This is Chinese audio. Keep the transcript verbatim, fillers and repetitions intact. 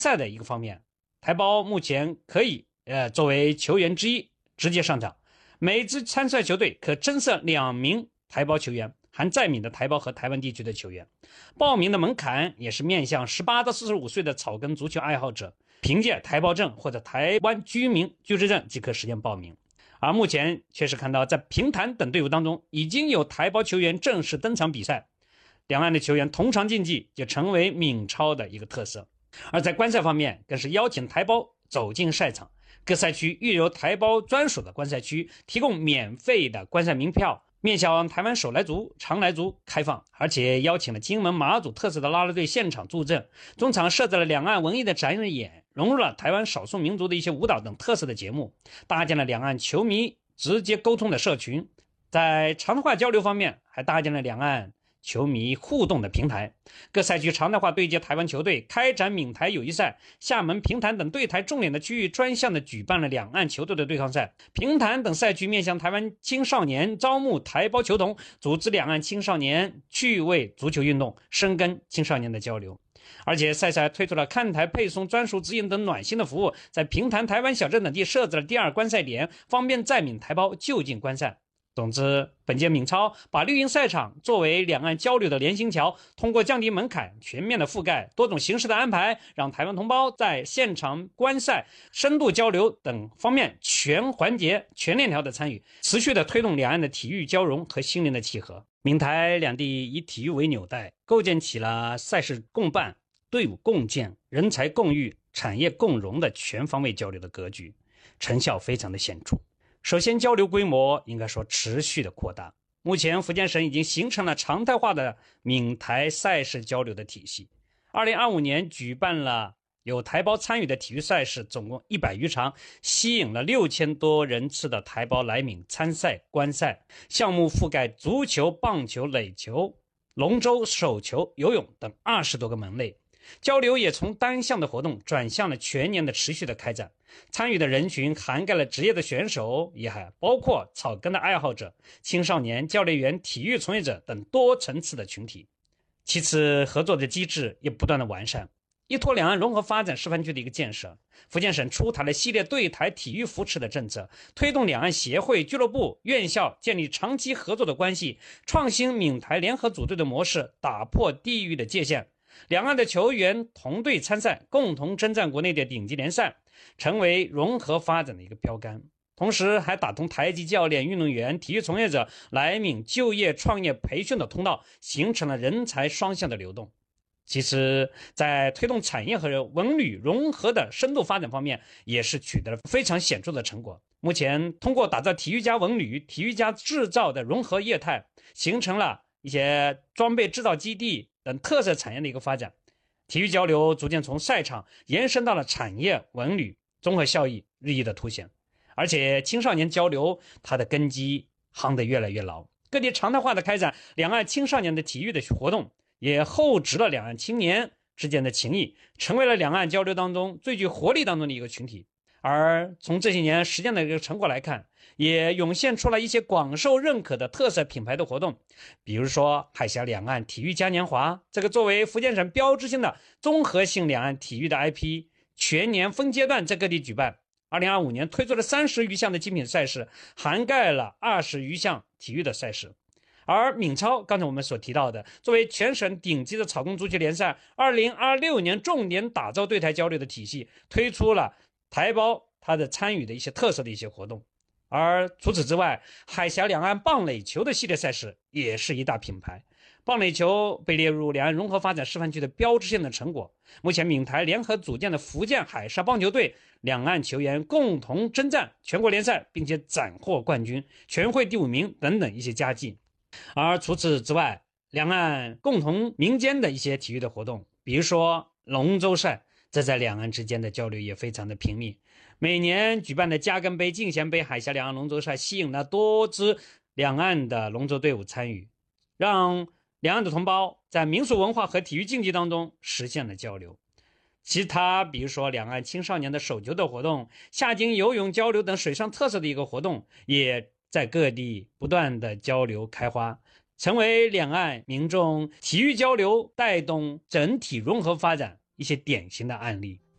赛的一个方面，台胞目前可以呃作为球员之一直接上场，每支参赛球队可增设两名台胞球员，含在闽的台胞和台湾地区的球员。报名的门槛也是面向十八到四十五岁的草根足球爱好者，凭借台胞证或者台湾居民居住证即可实现报名。而目前确实看到，在平潭等队伍当中，已经有台胞球员正式登场比赛，两岸的球员同场竞技就成为闽超的一个特色。而在观赛方面，更是邀请台胞走进赛场，各赛区预留台胞专属的观赛区，提供免费的观赛门票，面向台湾手来族、长来族开放，而且邀请了金门、马祖特色的啦啦队现场助阵，中场设置了两岸文艺的展演，融入了台湾少数民族的一些舞蹈等特色的节目，搭建了两岸球迷直接沟通的社群。在常态化交流方面，还搭建了两岸球迷互动的平台，各赛区常态化对接台湾球队，开展闽台友谊赛。厦门、平潭等对台重点的区域专项的举办了两岸球队的对抗赛。平潭等赛区面向台湾青少年招募台胞球童，组织两岸青少年趣味足球运动，深耕青少年的交流。而且赛赛推出了看台配送专属指引等暖心的服务，在平潭、台湾小镇等地设置了第二观赛点，方便在闽台胞就近观赛。总之，本届闽超把绿营赛场作为两岸交流的联行桥，通过降低门槛、全面的覆盖、多种形式的安排，让台湾同胞在现场观赛、深度交流等方面全环节、全链条的参与，持续的推动两岸的体育交融和心灵的契合。闽台两地以体育为纽带，构建起了赛事共办、队伍共建、人才共育、产业共融的全方位交流的格局，成效非常的显著。首先，交流规模应该说持续的扩大。目前福建省已经形成了常态化的闽台赛事交流的体系。二零二五年举办了有台胞参与的体育赛事，总共一百余场，吸引了六千多人次的台胞来闽参赛观赛。项目覆盖足球、棒球、垒球、龙舟、手球、游泳等二十多个门类。交流也从单项的活动转向了全年的持续的开展，参与的人群涵盖了职业的选手，也还包括草根的爱好者、青少年、教练员、体育从业者等多层次的群体。其次，合作的机制也不断的完善。依托两岸融合发展示范区的一个建设，福建省出台了系列对台体育扶持的政策，推动两岸协会、俱乐部、院校建立长期合作的关系，创新闽台联合组队的模式，打破地域的界限。两岸的球员同队参赛，共同征战国内的顶级联赛，成为融合发展的一个标杆。同时还打通台籍教练、运动员、体育从业者来闽就业、创业、培训的通道，形成了人才双向的流动。其实在推动产业和文旅融合的深度发展方面，也是取得了非常显著的成果。目前通过打造体育加文旅、体育加制造的融合业态，形成了一些装备制造基地等特色产业的一个发展，体育交流逐渐从赛场延伸到了产业文旅，综合效益日益的凸显。而且青少年交流它的根基夯得越来越牢，各地常态化的开展两岸青少年的体育的活动，也厚植了两岸青年之间的情谊，成为了两岸交流当中最具活力当中的一个群体。而从这些年实践的一个成果来看，也涌现出了一些广受认可的特色品牌的活动，比如说海峡两岸体育嘉年华，这个作为福建省标志性的综合性两岸体育的 I P， 全年分阶段在各地举办。二零二五年推出了三十余项的精品赛事，涵盖了二十余项体育的赛事。而闽超刚才我们所提到的，作为全省顶级的草根足球联赛，二零二六年重点打造对台交流的体系，推出了台胞它的参与的一些特色的一些活动。而除此之外，海峡两岸棒垒球的系列赛事也是一大品牌。棒垒球被列入两岸融合发展示范区的标志性的成果。目前闽台联合组建的福建海沙棒球队，两岸球员共同征战全国联赛，并且斩获冠军、全会第五名等等一些佳绩。而除此之外，两岸共同民间的一些体育的活动，比如说龙舟赛，这在两岸之间的交流也非常的频密。每年举办的嘉庚杯、进贤杯海峡两岸龙舟赛，吸引了多支两岸的龙舟队伍参与，让两岸的同胞在民俗文化和体育竞技当中实现了交流。其他比如说两岸青少年的手球的活动、下井游泳交流等水上特色的一个活动，也在各地不断的交流开花，成为两岸民众体育交流带动整体融合发展一些典型的案例。